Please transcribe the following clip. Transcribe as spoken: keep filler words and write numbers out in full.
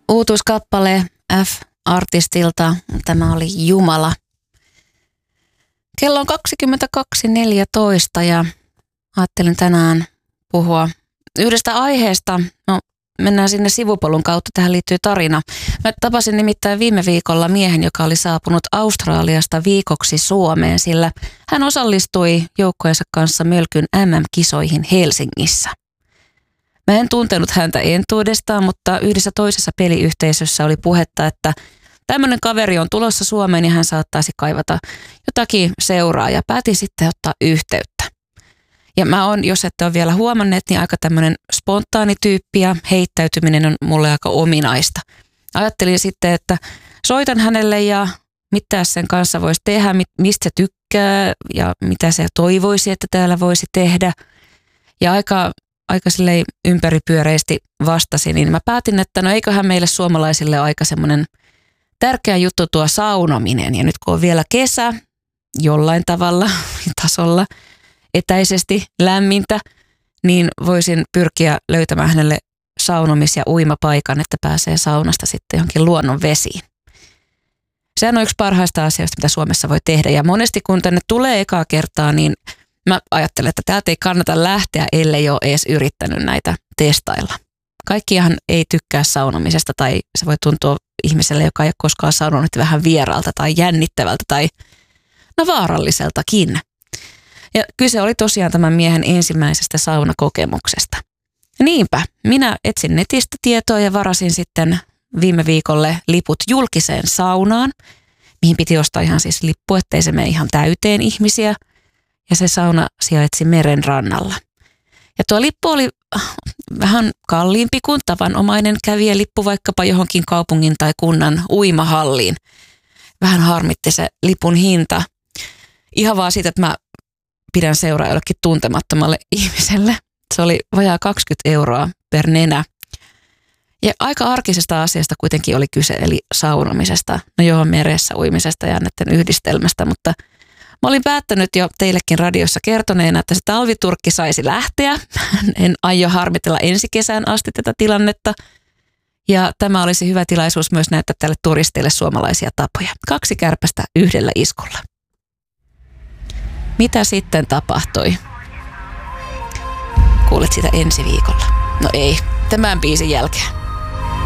uutuuskappale F-artistilta. Tämä oli Jumala. Kello on kaksikymmentäkaksi neljätoista ja ajattelin tänään puhua yhdestä aiheesta. No, mennään sinne sivupolun kautta. Tähän liittyy tarina. Mä tapasin nimittäin viime viikolla miehen, joka oli saapunut Australiasta viikoksi Suomeen, sillä hän osallistui joukkojensa kanssa Mölkyn M M-kisoihin Helsingissä. Mä en tuntenut häntä entuudestaan, mutta yhdessä toisessa peliyhteisössä oli puhetta, että tämmöinen kaveri on tulossa Suomeen ja hän saattaisi kaivata jotakin seuraa ja päätin sitten ottaa yhteyttä. Ja mä oon, jos ette ole vielä huomanneet, niin aika tämmöinen spontaani tyyppi ja heittäytyminen on mulle aika ominaista. Ajattelin sitten, että soitan hänelle ja mitä sen kanssa voisi tehdä, mistä se tykkää ja mitä se toivoisi, että täällä voisi tehdä. Ja aika, aika silleen ympäripyöreisesti vastasin, niin mä päätin, että no eiköhän meille suomalaisille ole aika semmoinen tärkeä juttu tuo saunominen. Ja nyt kun on vielä kesä jollain tavalla tasolla etäisesti lämmintä, niin voisin pyrkiä löytämään hänelle saunomis- ja uimapaikan, että pääsee saunasta sitten johonkin luonnon vesiin. Sehän on yksi parhaista asioista, mitä Suomessa voi tehdä. Ja monesti kun tänne tulee ekaa kertaa, niin mä ajattelen, että täältä ei kannata lähteä, ellei ole edes yrittänyt näitä testailla. Kaikkihan ei tykkää saunomisesta tai se voi tuntua ihmiselle, joka ei ole koskaan saunonut, vähän vieraalta tai jännittävältä tai no vaaralliseltakin. Ja kyse oli tosiaan tämän miehen ensimmäisestä saunakokemuksesta. Ja niinpä, minä etsin netistä tietoa ja varasin sitten viime viikolle liput julkiseen saunaan, mihin piti ostaa ihan siis lippu, ettei se mene ihan täyteen ihmisiä. Ja se sauna sijaitsi meren rannalla. Ja tuo lippu oli vähän kalliimpi kuin tavanomainen kävijälippu vaikkapa johonkin kaupungin tai kunnan uimahalliin. Vähän harmitti se lipun hinta. Ihan vaan siitä, että mä pidän seuraa jollekin tuntemattomalle ihmiselle. Se oli vajaa kaksikymmentä euroa per nenä. Ja aika arkisesta asiasta kuitenkin oli kyse, eli saunomisesta. No joo, meressä uimisesta ja näiden yhdistelmästä, mutta mä olin päättänyt jo teillekin radiossa kertoneena, että se talviturkki saisi lähteä. En aio harmitella ensi kesään asti tätä tilannetta. Ja tämä olisi hyvä tilaisuus myös näyttää tälle turisteille suomalaisia tapoja. Kaksi kärpästä yhdellä iskulla. Mitä sitten tapahtui? Kuulet sitä ensi viikolla. No ei, tämän biisin jälkeen.